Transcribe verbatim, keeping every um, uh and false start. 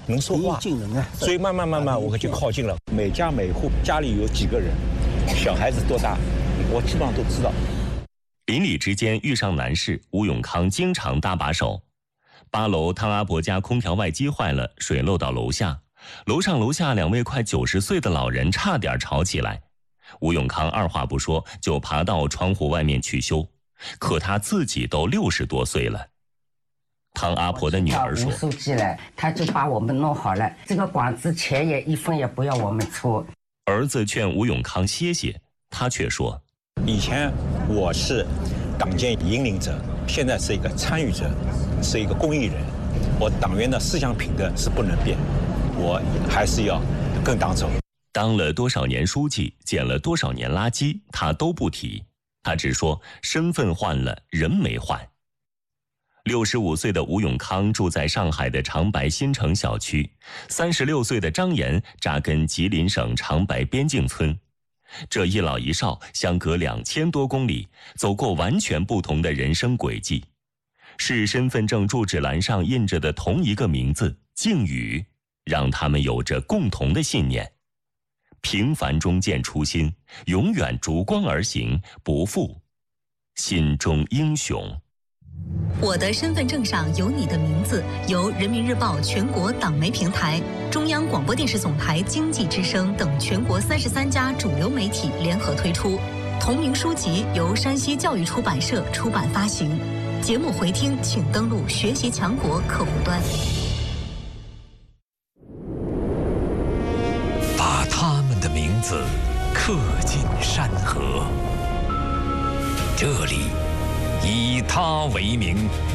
能说话，所以慢慢慢慢我就靠近了。每家每户家里有几个人，小孩子多大，我基本上都知道。 邻里之间遇上难事，吴永康经常搭把手。八楼汤阿婆家空调外机坏了，水漏到楼下，楼上楼下两位快九十岁的老人差点吵起来。吴永康二话不说就爬到窗户外面去修，可他自己都六十多岁了。汤阿婆的女儿说：“ 吴书记来，他就把我们弄好了，这个管子钱也一分也不要我们出。” 儿子劝吴永康歇歇，他却说：“ 以前我是党建引领者，现在是一个参与者，是一个公益人。我党员的思想品德是不能变，我还是要跟党走。” 当了多少年书记，捡了多少年垃圾，他都不提，他只说身份换了，人没换。六十五岁的吴永康住在上海的长白新城小区，三十六岁的张岩扎根吉林省长白边境村。这一老一少相隔两千多公里，走过完全不同的人生轨迹。是身份证住址栏上印着的同一个名字靖宇，让他们有着共同的信念：平凡中见初心，永远逐光而行，不负心中英雄。 我的身份证上有你的名字，由人民日报全国党媒平台、中央广播电视总台经济之声等全国三十三家主流媒体联合推出。同名书籍由山西教育出版社出版发行。节目回听请登录学习强国客户端。 把他们的名字刻进山河，这里以他为名，